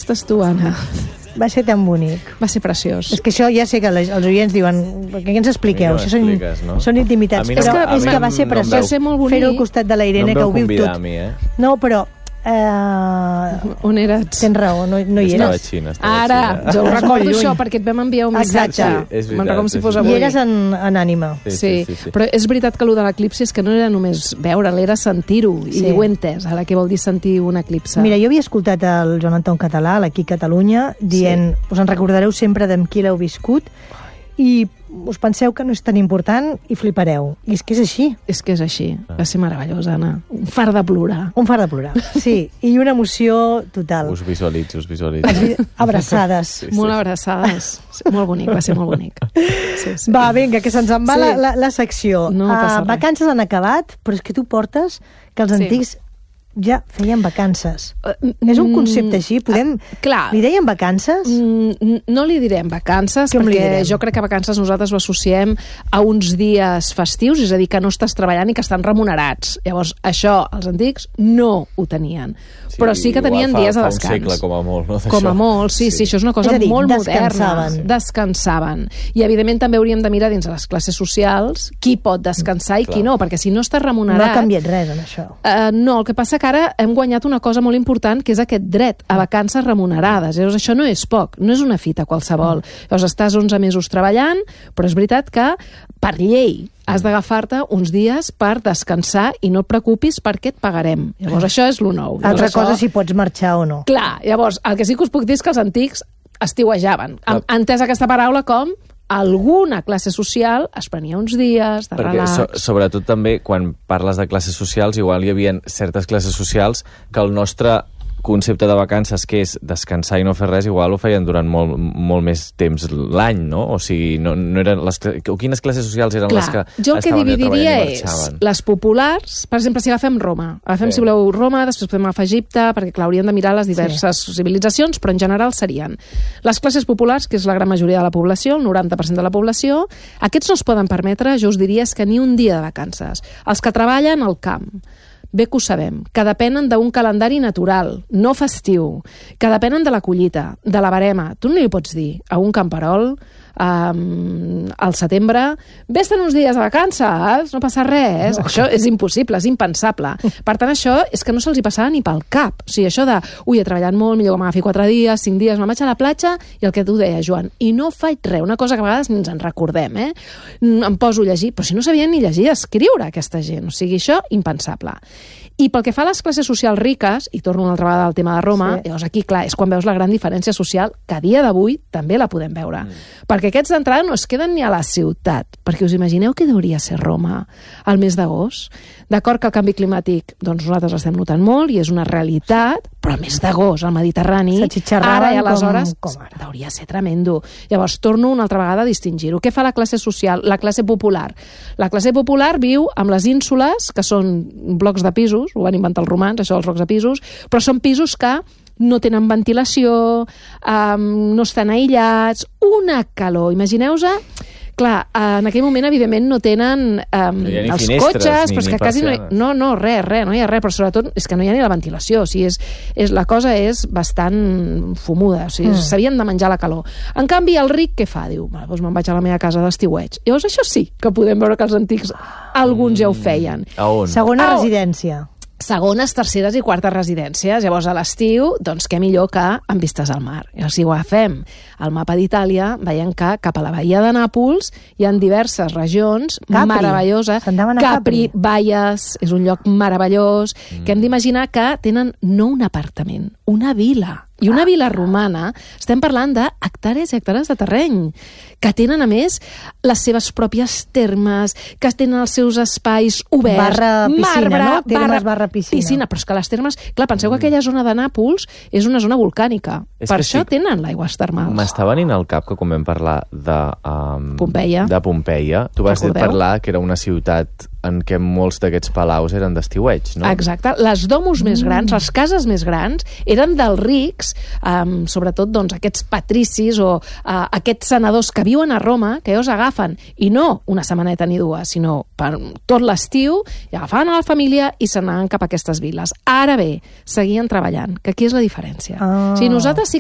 estàs tu, Anna? Va ser tan bonic. Va ser preciós. És que això ja sé que els oients diuen què ens expliqueu? A mi no m'expliques, no? Són intimitats. A mi no- Però a és mi que va ser no em preciós. Va ser molt bonic. Fer-ho al costat de la Irene, que ho viu tot. a mi, No, però... On eres? Tens raó, no hi Estava eres. xina. Ara, jo ho recordo això, perquè et vam enviar un missatge. Exacte. Sí, és veritat, Me'n recordo com si fos és I avui. eres en ànima. Sí, però és veritat que allò de l'eclipsi és que no era només veure'l, era sentir-ho, Sí. i ho he entès, ara què vol dir sentir un eclipse. Mira, jo havia escoltat el Joan Anton Català, l'Aquí Catalunya, dient, us en recordareu sempre d'amb qui l'heu viscut, i us penseu que no és tan important i flipareu. I és que és així. És que és així. Va ser meravellós, Anna. Un far de plorar. Un far de plorar, sí. I una emoció total. Us visualitzo. Abraçades. Molt abraçades. Molt bonic, va ser molt bonic. Sí. Va, vinga, que se'ns en va Sí. la secció. No passa res. Vacances han acabat, però és que tu portes que els Sí. antics ja feien vacances. És un concepte així? Podem... clar. Li deien vacances? No li direm vacances, Com li perquè direm? jo crec que vacances nosaltres ho associem a uns dies festius, és a dir, que no estàs treballant i que estan remunerats. Llavors, això, els antics no ho tenien. Però sí que tenien dies de descans. Fa un segle, com a molt, no? Com a molt, sí, això és una cosa És a dir, molt descansaven. moderna. Descansaven. I, evidentment, també hauríem de mirar dins de les classes socials qui pot descansar i qui no, perquè si no estàs No remunerat... ha canviat res en això. No, el que passa que ara hem guanyat una cosa molt important, que és aquest dret a vacances remunerades. Llavors, això no és poc, no és una fita qualsevol. Llavors, estàs 11 mesos treballant, però és veritat que, per llei, has d'agafar-te uns dies per descansar i no et preocupis perquè et pagarem. Llavors, això és lo nou. Altra Llavors, cosa això... si pots marxar o no. Clar, llavors, el que sí que us puc dir és que els antics estiuejaven. Entès aquesta paraula com alguna classe social es prenia uns dies de Perquè, relax. sobretot també, quan parles de classes socials, igual hi havia certes classes socials que el nostre concepte de vacances, que és descansar i no fer res, igual ho feien durant molt més temps l'any, no? O sigui, no eren les... Quines classes socials eren les que jo el que estaven dividiria treballant i és marxaven? les populars, per exemple, si agafem Roma. Agafem, si voleu, Roma, després podem agafar Egipte, perquè, clar, hauríem de mirar les diverses civilitzacions, però en general serien les classes populars, que és la gran majoria de la població, el 90% de la població. Aquests no es poden permetre, jo us diria, és que ni un dia de vacances. Els que treballen al camp, bé que ho sabem, que depenen d'un calendari natural, no festiu, que depenen de la collita, de la barema. Tu no li pots dir a un camperol al setembre, vés-te'n uns dies de vacances, no passa res. No. Això és impossible, és impensable. Per tant, això és que no se'ls hi passava ni pel cap. O sigui, això de, he treballat molt, millor que m'agafi 4 dies, 5 dies, me'n vaig a la platja, i el que tu deia, Joan, i no faig res, una cosa que a vegades ni ens en recordem, em poso a llegir, però si no sabien ni llegir i escriure, aquesta gent. O sigui, això, impensable. I pel que fa a les classes socials riques, i torno una altra vegada al tema de Roma, llavors aquí, clar, és quan veus la gran diferència social, que a dia d'avui també la podem veure. Perquè aquests d'entrada no es queden ni a la ciutat, perquè us imagineu què hauria ser Roma al mes d'agost? D'acord que el canvi climàtic, doncs nosaltres l'estem notant molt, i és una realitat, però al mes d'agost, al Mediterrani, ara i aleshores, hauria ser tremendo. Llavors, torno una altra vegada a distingir-ho. Què fa la classe social, la classe popular? La classe popular viu amb les ínsules, que són blocs de pisos, ho van inventar els romans, això dels blocs de pisos, però són pisos que no tenen ventilació, no estan aïllats, una calor. Imagineu-vos, clar, en aquell moment, evidentment, no tenen els cotxes, però és que quasi no, res, no hi ha res, però sobretot és que no hi ha ni la ventilació, o sigui, la cosa és bastant fumuda, o sigui, s'havien de menjar la calor. En canvi, el ric què fa? Diu, doncs me'n vaig a la meva casa d'estiueig. Llavors, això sí que podem veure que els antics, alguns ja ho feien. A on? Segona residència. Segones, terceres i quartes residències. Llavors, a l'estiu, doncs què millor que amb vistes al mar. Llavors, si ho agafem al mapa d'Itàlia, veiem que cap a la bahia de Nàpols hi ha diverses regions meravelloses. Capri, Baies, és un lloc meravellós, que hem d'imaginar que tenen no un apartament, una vila. I una vila romana, estem parlant d'hectàrees i hectàrees de terreny, que tenen, a més, les seves pròpies termes, que tenen els seus espais oberts. Barra piscina, no? Termes barra piscina. Però és que les termes... Clar, penseu que aquella zona de Nàpols és una zona volcànica. Per això tenen l'aigües termals. M'està venint al cap que quan vam parlar de Pompeia. Tu vas parlar que era una ciutat en què molts d'aquests palaus eren d'estiueig, no? Exacte. Les domus més grans, les cases més grans, eren dels rics, sobretot doncs, aquests patricis o aquests senadors que viuen a Roma, que ells agafen, i no una setmaneta ni dues, sinó per tot l'estiu, i agafaven a la família i se n'anaven cap a aquestes viles. Ara bé, seguien treballant, que aquí és la diferència. O sigui, nosaltres sí